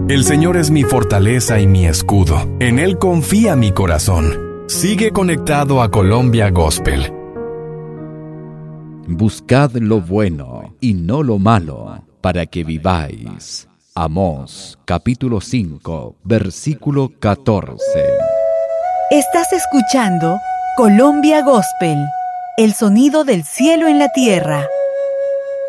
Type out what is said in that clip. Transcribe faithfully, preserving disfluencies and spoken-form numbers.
El Señor es mi fortaleza y mi escudo. En Él confía mi corazón. Sigue conectado a Colombia Gospel. Buscad lo bueno y no lo malo, para que viváis. Amós, capítulo cinco, versículo catorce. Estás escuchando Colombia Gospel, el sonido del cielo en la tierra.